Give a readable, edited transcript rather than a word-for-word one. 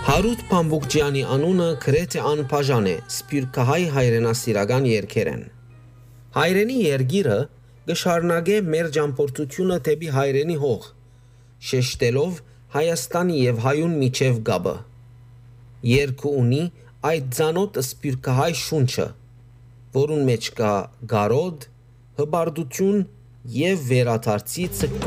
Հարութ Փամբուկջյանի անունը գրեթե անբաժան է սփյուռքահայ հայրենասիրական երգերեն։ Հայրենի երգիրը կշարունակե մեր ճամփորդությունը դեպի հայրենի հող, շեշտելով Հայաստանի եւ հայուն միջև գաբը։ Երգը ունի այդ ցանոթ սփյուռքահայ շունչը, որուն մեջ կա գարոդ, հբարդություն եւ վերաթարցի ցկտում։